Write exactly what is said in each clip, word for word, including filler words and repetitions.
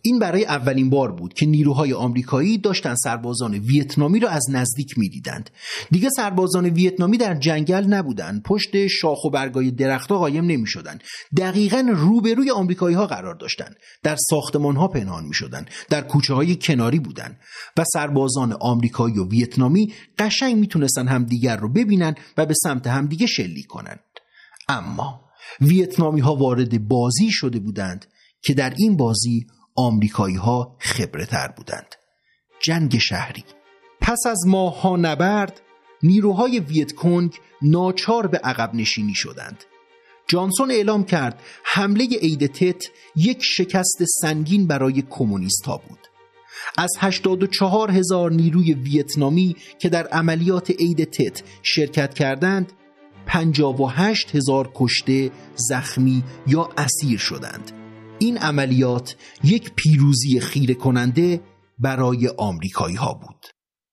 این برای اولین بار بود که نیروهای آمریکایی داشتن سربازان ویتنامی را از نزدیک می‌دیدند. دیگه سربازان ویتنامی در جنگل نبودند، پشت شاخ و برگای درخت‌ها قایم نمی‌شدند. دقیقاً روبروی آمریکایی‌ها قرار داشتند. در ساختمان‌ها پنهان می‌شدند، در کوچه‌های کناری بودند و سربازان آمریکایی و ویتنامی قشنگ می‌تونستن همدیگر رو ببینن و به سمت همدیگه شلیک کنند. اما ویتنامی‌ها وارد بازی شده بودند که در این بازی آمریکایی‌ها خبره‌تر بودند. جنگ شهری. پس از ماه‌ها نبرد، نیروهای ویتکونگ ناچار به عقب نشینی شدند. جانسون اعلام کرد حمله عید تت یک شکست سنگین برای کمونیست‌ها بود. از هشتاد و چهار هزار نیروی ویتنامی که در عملیات عید تت شرکت کردند، پنجاه و هشت هزار کشته، زخمی یا اسیر شدند. این عملیات یک پیروزی خیره کننده برای آمریکایی ها بود.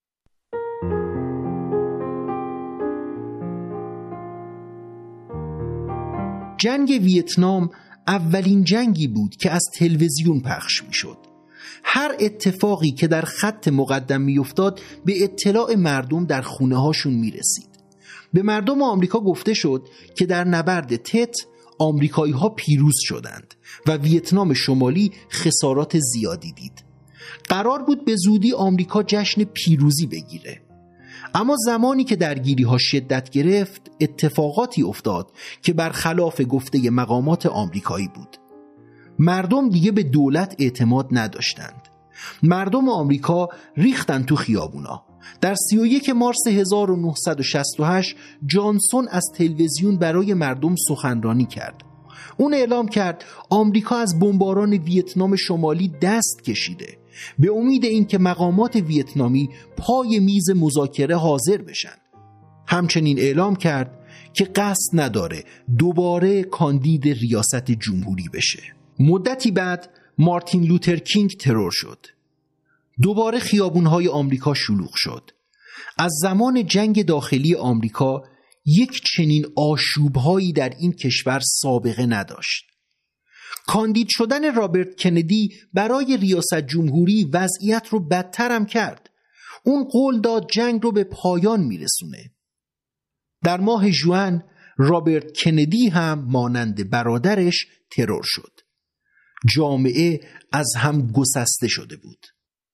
جنگ ویتنام اولین جنگی بود که از تلویزیون پخش می شد. هر اتفاقی که در خط مقدم می افتاد به اطلاع مردم در خونه هاشون می رسید. به مردم آمریکا گفته شد که در نبرد تت آمریکایی ها پیروز شدند و ویتنام شمالی خسارات زیادی دید. قرار بود به زودی آمریکا جشن پیروزی بگیره. اما زمانی که درگیری ها شدت گرفت، اتفاقاتی افتاد که برخلاف گفته مقامات آمریکایی بود. مردم دیگه به دولت اعتماد نداشتند. مردم آمریکا ریختن تو خیابونا. در سی و یک مارس هزار و نهصد و شصت و هشت جانسون از تلویزیون برای مردم سخنرانی کرد. اون اعلام کرد آمریکا از بمباران ویتنام شمالی دست کشیده، به امید اینکه مقامات ویتنامی پای میز مذاکره حاضر بشن. همچنین اعلام کرد که قصد نداره دوباره کاندید ریاست جمهوری بشه. مدتی بعد مارتین لوتر کینگ ترور شد. دوباره خیابونهای آمریکا شلوغ شد. از زمان جنگ داخلی آمریکا یک چنین آشوبهایی در این کشور سابقه نداشت. کاندید شدن رابرت کندی برای ریاست جمهوری وضعیت رو بدتر هم کرد. اون قول داد جنگ رو به پایان میرسونه. در ماه ژوئن رابرت کندی هم مانند برادرش ترور شد. جامعه از هم گسسته شده بود.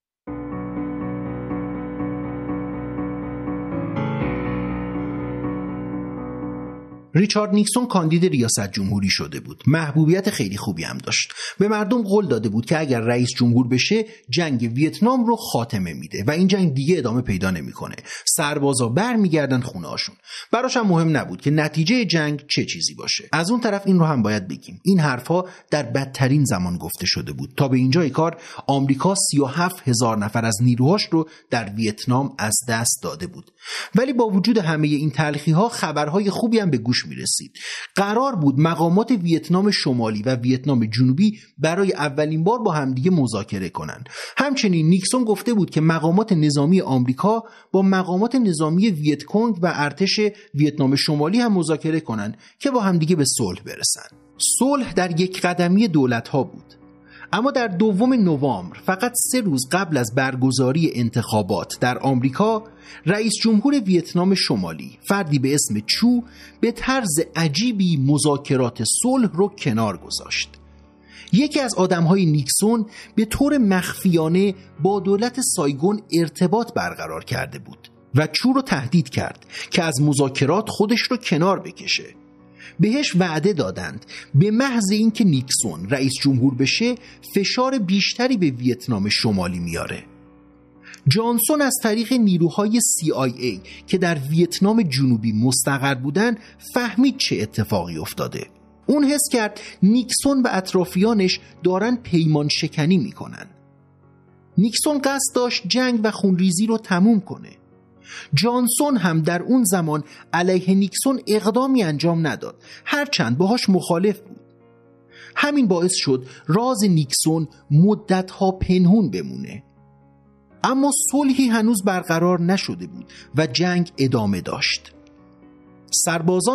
ریچارد نیکسون کاندید ریاست جمهوری شده بود. محبوبیت خیلی خوبی هم داشت. به مردم قول داده بود که اگر رئیس جمهور بشه جنگ ویتنام رو خاتمه میده و این جنگ دیگه ادامه پیدا نمیکنه. سربازا برمیگردن خونه هاشون. براش هم مهم نبود که نتیجه جنگ چه چیزی باشه. از اون طرف این رو هم باید بگیم، این حرفا در بدترین زمان گفته شده بود. تا به اینجای کار آمریکا سی و هفت هزار نفر از نیروهاش رو در ویتنام از دست داده بود. ولی با وجود همه این تلخی ها خبرهای خوبی هم به گوش می رسید. قرار بود مقامات ویتنام شمالی و ویتنام جنوبی برای اولین بار با همدیگه مذاکره کنند. همچنین نیکسون گفته بود که مقامات نظامی آمریکا با مقامات نظامی ویتکونگ و ارتش ویتنام شمالی هم مذاکره کنند که با همدیگه به صلح برسن. صلح در یک قدمی دولت‌ها بود. اما در دوم نوامبر، فقط سه روز قبل از برگزاری انتخابات در آمریکا، رئیس جمهور ویتنام شمالی، فردی به اسم چو، به طرز عجیبی مذاکرات صلح رو کنار گذاشت. یکی از آدمهای نیکسون به طور مخفیانه با دولت سایگون ارتباط برقرار کرده بود و چو رو تهدید کرد که از مذاکرات خودش رو کنار بکشه. بهش وعده دادند به محض اینکه نیکسون رئیس جمهور بشه فشار بیشتری به ویتنام شمالی میاره. جانسون از طریق نیروهای سی آی ای که در ویتنام جنوبی مستقر بودن فهمید چه اتفاقی افتاده. اون حس کرد نیکسون و اطرافیانش دارن پیمان شکنی میکنن. نیکسون قصد داشت جنگ و خونریزی رو تموم کنه. جانسون هم در اون زمان علیه نیکسون اقدامی انجام نداد، هرچند باهاش مخالف بود. همین باعث شد راز نیکسون مدتها پنهون بمونه. اما صلحی هنوز برقرار نشده بود و جنگ ادامه داشت. سربازان